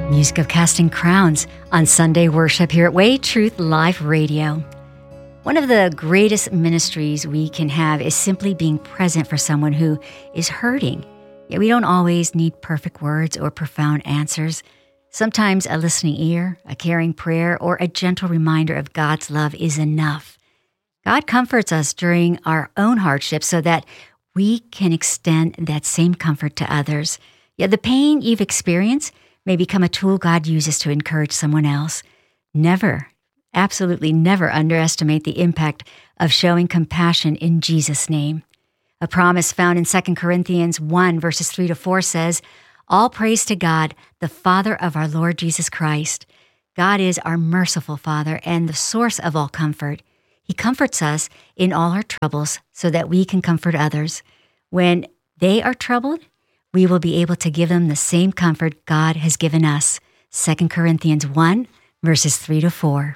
Music of Casting Crowns on Sunday worship here at Way Truth Live Radio. One of the greatest ministries we can have is simply being present for someone who is hurting. Yet we don't always need perfect words or profound answers. Sometimes a listening ear, a caring prayer, or a gentle reminder of God's love is enough. God comforts us during our own hardships so that we can extend that same comfort to others. Yet the pain you've experienced may become a tool God uses to encourage someone else. Never, absolutely never underestimate the impact of showing compassion in Jesus' name. A promise found in 2 Corinthians 1, verses 3-4 says, "All praise to God, the Father of our Lord Jesus Christ. God is our merciful Father and the source of all comfort. He comforts us in all our troubles so that we can comfort others. When they are troubled, we will be able to give them the same comfort God has given us." 2 Corinthians 1, verses 3-4.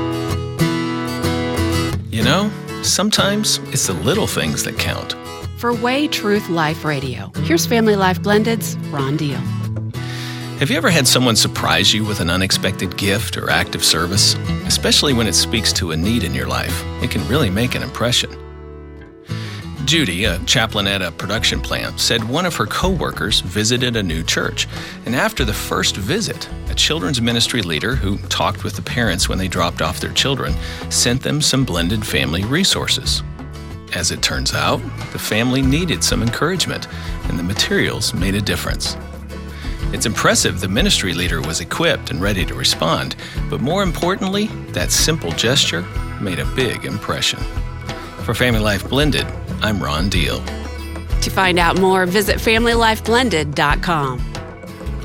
You know, sometimes it's the little things that count. For Way Truth Life Radio, here's Family Life Blended's Ron Deal. Have you ever had someone surprise you with an unexpected gift or act of service? Especially when it speaks to a need in your life, it can really make an impression. Judy, a chaplain at a production plant, said one of her co-workers visited a new church. And after the first visit, a children's ministry leader who talked with the parents when they dropped off their children sent them some blended family resources. As it turns out, the family needed some encouragement, and the materials made a difference. It's impressive the ministry leader was equipped and ready to respond, but more importantly, that simple gesture made a big impression. For Family Life Blended, I'm Ron Deal. To find out more, visit FamilyLifeBlended.com.